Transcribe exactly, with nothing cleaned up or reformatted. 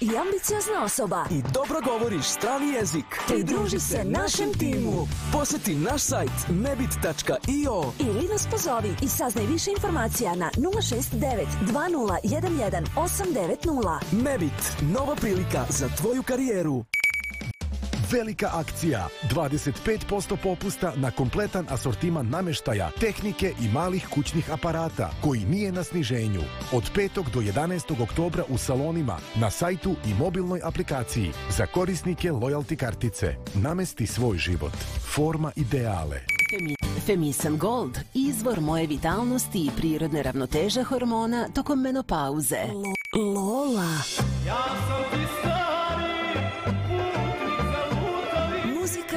i ambiciozna osoba i dobro govoriš strani jezik. Pridruži se našem timu. Posjeti naš sajt mebit tačka io ili nas pozovi i saznaj više informacija na nula šest devet dva nula jedan jedan osam devet nula. Mebit, nova prilika za tvoju karijeru. Velika akcija, dvadeset pet posto popusta na kompletan asortiman namještaja, tehnike i malih kućnih aparata, koji nije na sniženju. Od petog do jedanaestog oktobra u salonima, na sajtu i mobilnoj aplikaciji. Za korisnike lojalty kartice. Namesti svoj život. Forma ideale. Femisan Gold, izvor moje vitalnosti i prirodne ravnoteže hormona tokom menopauze. Lola. Ja sam ti